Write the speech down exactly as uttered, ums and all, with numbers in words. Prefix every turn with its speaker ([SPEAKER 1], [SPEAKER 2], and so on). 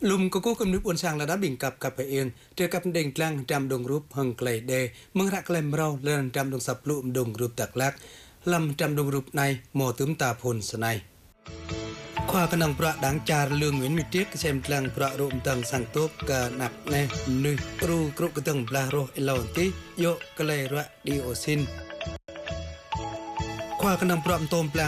[SPEAKER 1] ลุมก็กู้กำนึกบนช่างระดับบิ่งกับกับไปเองเจอกับเด่งกลางจำดงรูปหังไกลเดเมืองรักแกลมเราเลื่อนจำดงสับลุมดงรูปตักลักลำจำดงรูปในหมอตุ้มตาพลสนัยข้ากำลังประดังจารเลืองเหมือนมิตรกเชมกลางประรูปตังสังตุกกะหนักในนึกรูกรุกตังปลาโรเอลอนติโยกเลยระดีโอซินข้ากำลังประมตมปลา